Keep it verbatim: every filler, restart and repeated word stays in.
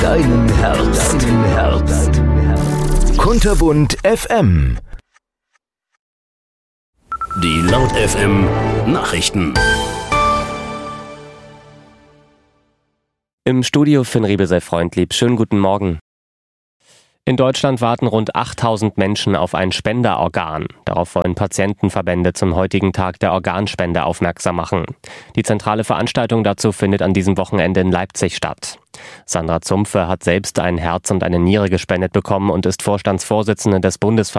deinen Herbst. Deinen Herbst. Kunterbunt F M. Die Laut F M Nachrichten. Im Studio Finn Riebesell-Freundlieb. Schönen guten Morgen. In Deutschland warten rund achttausend Menschen auf ein Spenderorgan. Darauf wollen Patientenverbände zum heutigen Tag der Organspende aufmerksam machen. Die zentrale Veranstaltung dazu findet an diesem Wochenende in Leipzig statt. Sandra Zumpfe hat selbst ein Herz und eine Niere gespendet bekommen und ist Vorstandsvorsitzende des Bundesverbandes